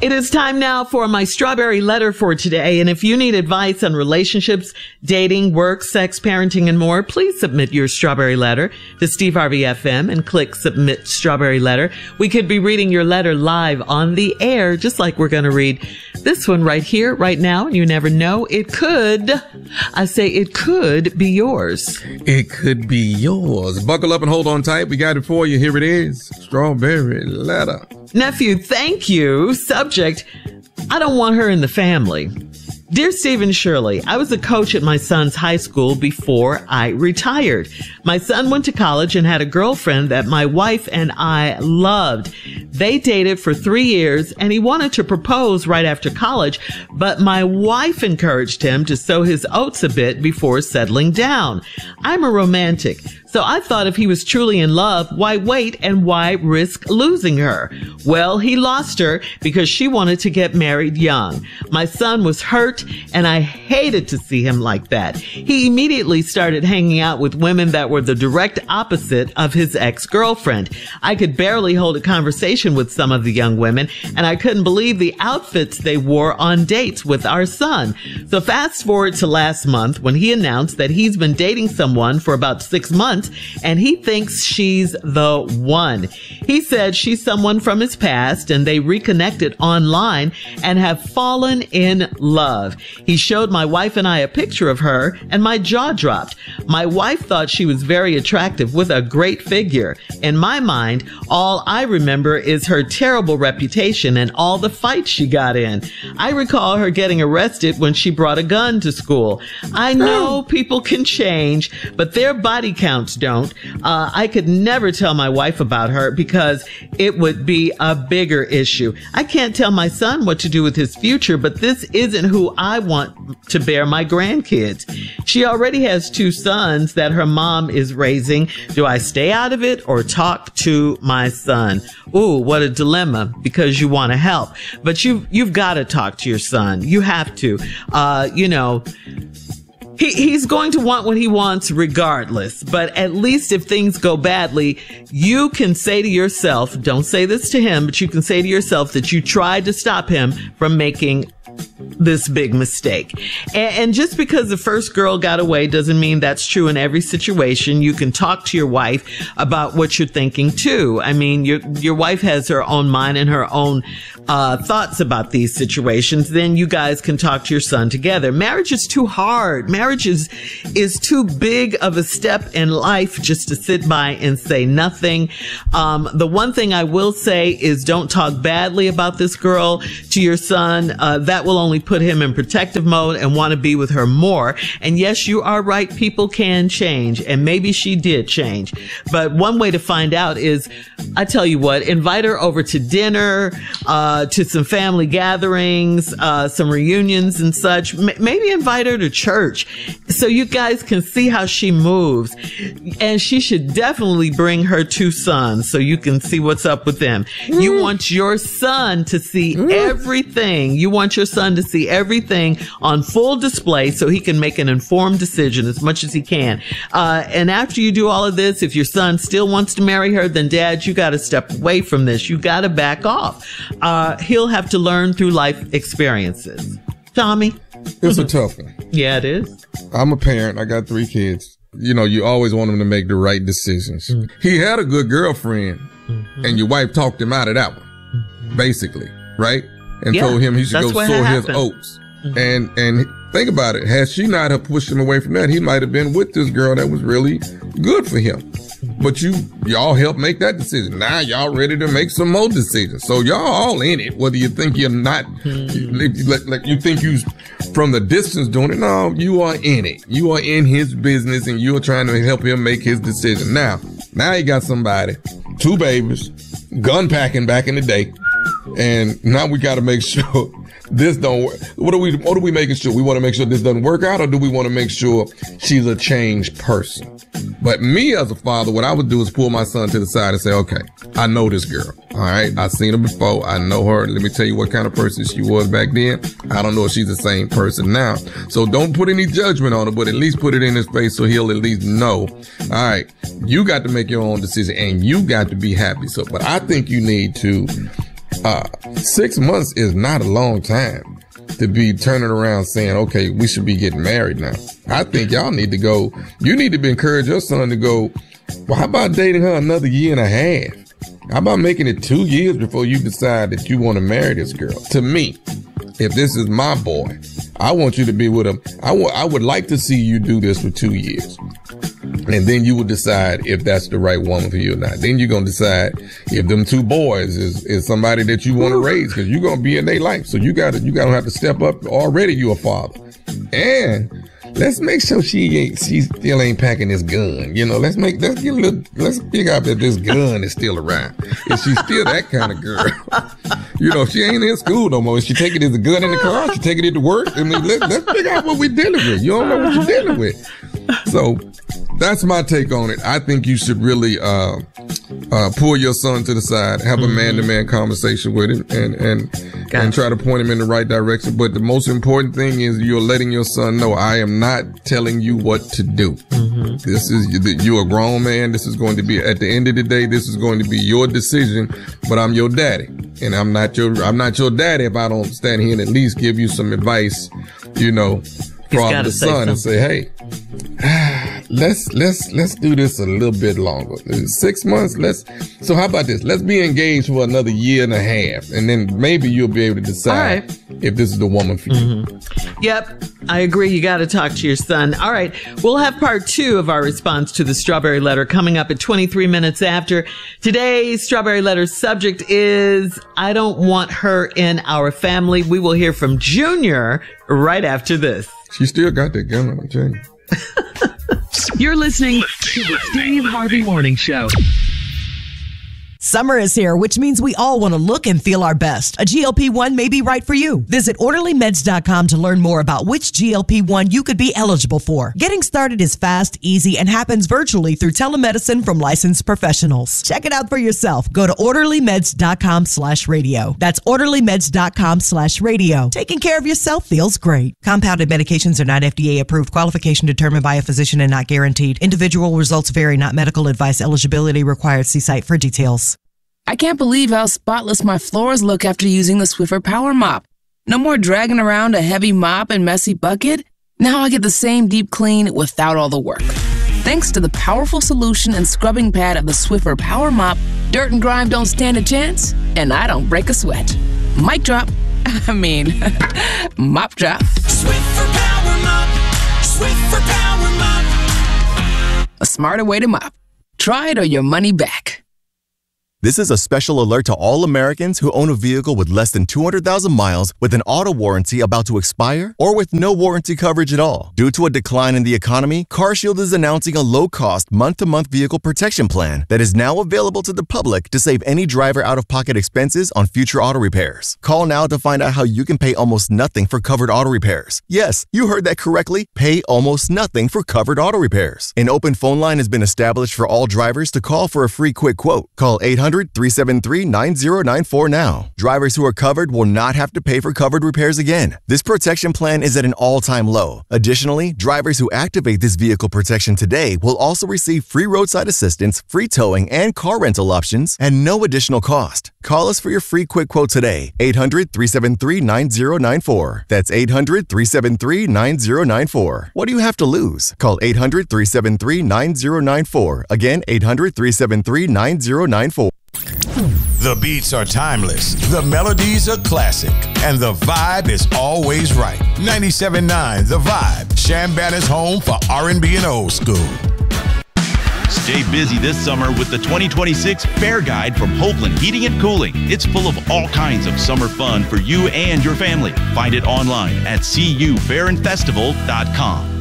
It is time now for my strawberry letter for today. And if you need advice on relationships, dating, work, sex, parenting, and more, please submit your strawberry letter to Steve Harvey FM and click submit strawberry letter. We could be reading your letter live on the air, just like we're going to read this one right here, right now. And you never know. It could be yours. It could be yours. Buckle up and hold on tight. We got it for you. Here it is. Strawberry letter. Nephew, thank you. Subject, I don't want her in the family. Dear Stephen Shirley, I was a coach at my son's high school before I retired. My son went to college and had a girlfriend that my wife and I loved. They dated for 3 years and he wanted to propose right after college, but my wife encouraged him to sow his oats a bit before settling down. I'm a romantic, so I thought if he was truly in love, why wait and why risk losing her? Well, he lost her because she wanted to get married young. My son was hurt and I hated to see him like that. He immediately started hanging out with women that were the direct opposite of his ex-girlfriend. I could barely hold a conversation with some of the young women, and I couldn't believe the outfits they wore on dates with our son. So fast forward to last month when he announced that he's been dating someone for about 6 months and he thinks she's the one. He said she's someone from his past and they reconnected online and have fallen in love. He showed my wife and I a picture of her and my jaw dropped. My wife thought she was very attractive with a great figure. In my mind, all I remember is her terrible reputation and all the fights she got in. I recall her getting arrested when she brought a gun to school. I know people can change, but their body counts don't. I could never tell my wife about her because it would be a bigger issue. I can't tell my son what to do with his future, but this isn't who I want to bear my grandkids. She already has 2 sons that her mom is raising. Do I stay out of it or talk to my son? Ooh, what a dilemma, because you want to help, but you've got to talk to your son. You have to, He's going to want what he wants regardless, but at least if things go badly, you can say to yourself, don't say this to him, but you can say to yourself that you tried to stop him from making this big mistake. And just because the first girl got away doesn't mean that's true in every situation. You can talk to your wife about what you're thinking too. I mean, your wife has her own mind and her own thoughts about these situations. Then you guys can talk to your son together. Marriage is too hard. Marriage is too big of a step in life just to sit by and say nothing. The one thing I will say is don't talk badly about this girl to your son. That will only put him in protective mode and want to be with her more. And yes, you are right. People can change, and maybe she did change. But one way to find out is, I tell you what, invite her over to dinner, to some family gatherings, some reunions and such. Maybe invite her to church so you guys can see how she moves. And she should definitely bring her 2 sons so you can see what's up with them. You want your son to see everything. You want your son to see everything on full display so he can make an informed decision as much as he can. And after you do all of this, if your son still wants to marry her, then Dad, you got to step away from this. You got to back off. He'll have to learn through life experiences. Tommy? It's a tough one. Yeah, it is. I'm a parent. I got 3 kids. You always want them to make the right decisions. He had a good girlfriend, and your wife talked him out of that one, basically, right? And told him he should go sow his oats. And think about it. Had she not have pushed him away from that, he might have been with this girl that was really good for him. But y'all helped make that decision. Now y'all ready to make some more decisions. So y'all all in it, whether you think you're not, like you think you from the distance doing it. No, you are in it. You are in his business and you're trying to help him make his decision. Now you got somebody, 2 babies, gun packing back in the day. And now we got to make sure this don't work. What are we making sure? We want to make sure this doesn't work out, or do we want to make sure she's a changed person? But me as a father, what I would do is pull my son to the side and say, okay, I know this girl. All right. I've seen her before. I know her. Let me tell you what kind of person she was back then. I don't know if she's the same person now. So don't put any judgment on her, but at least put it in his face so he'll at least know. All right. You got to make your own decision and you got to be happy. But I think you need to 6 months is not a long time to be turning around saying, okay, we should be getting married now. I think y'all need to go, you need to encourage your son to go, well, how about dating her another year and a half? How about making it 2 years before you decide that you want to marry this girl? To me, if this is my boy, I want you to be with him. I would like to see you do this for 2 years. And then you will decide if that's the right woman for you or not. Then you're going to decide if them 2 boys is somebody that you want to raise, because you're going to be in their life. So you got to have to step up. Already you're a father. And let's make sure she still ain't packing this gun. You know, let's figure out that this gun is still around. If she's still that kind of girl, you know, she ain't in school no more. Is she taking the gun in the car? She taking it to work? I mean, let's figure out what we're dealing with. You don't know what you're dealing with. So that's my take on it. I think you should really pull your son to the side, have a man-to-man conversation with him, and try to point him in the right direction. But the most important thing is you're letting your son know, I am not telling you what to do. This is, you're a grown man. This is going to be, at the end of the day, this is going to be your decision, but I'm your daddy. And I'm not your daddy if I don't stand here and at least give you some advice, you know, from the son and say, hey, let's do this a little bit longer. 6 months. So how about this? Let's be engaged for another year and a half, and then maybe you'll be able to decide if this is the woman for you. Yep, I agree. You got to talk to your son. All right, we'll have part 2 of our response to the Strawberry Letter coming up at 23 minutes after. Today's Strawberry Letter subject is, I don't want her in our family. We will hear from Junior right after this. She still got that gun, I'm telling you. You're listening to the Steve Harvey Morning Show. Summer is here, which means we all want to look and feel our best. A GLP-1 may be right for you. Visit OrderlyMeds.com to learn more about which GLP-1 you could be eligible for. Getting started is fast, easy, and happens virtually through telemedicine from licensed professionals. Check it out for yourself. Go to OrderlyMeds.com/radio. That's OrderlyMeds.com/radio. Taking care of yourself feels great. Compounded medications are not FDA approved. Qualification determined by a physician and not guaranteed. Individual results vary, not medical advice. Eligibility required. See site for details. I can't believe how spotless my floors look after using the Swiffer Power Mop. No more dragging around a heavy mop and messy bucket. Now I get the same deep clean without all the work. Thanks to the powerful solution and scrubbing pad of the Swiffer Power Mop, dirt and grime don't stand a chance, and I don't break a sweat. Mic drop. Mop drop. Swiffer Power Mop. Swiffer Power Mop. A smarter way to mop. Try it or your money back. This is a special alert to all Americans who own a vehicle with less than 200,000 miles with an auto warranty about to expire or with no warranty coverage at all. Due to a decline in the economy, CarShield is announcing a low-cost month-to-month vehicle protection plan that is now available to the public to save any driver out-of-pocket expenses on future auto repairs. Call now to find out how you can pay almost nothing for covered auto repairs. Yes, you heard that correctly. Pay almost nothing for covered auto repairs. An open phone line has been established for all drivers to call for a free quick quote. Call 800-373-9094 now. Drivers who are covered will not have to pay for covered repairs again. This protection plan is at an all-time low. Additionally, drivers who activate this vehicle protection today will also receive free roadside assistance, free towing, and car rental options at no additional cost. Call us for your free quick quote today. 800-373-9094. That's 800-373-9094. What do you have to lose? Call 800-373-9094. Again, 800-373-9094. The beats are timeless, the melodies are classic, and the vibe is always right. 97.9 The Vibe, Chambana's home for R&B and old school. Stay busy this summer with the 2026 Fair Guide from Hoagland Heating and Cooling. It's full of all kinds of summer fun for you and your family. Find it online at cufairandfestival.com.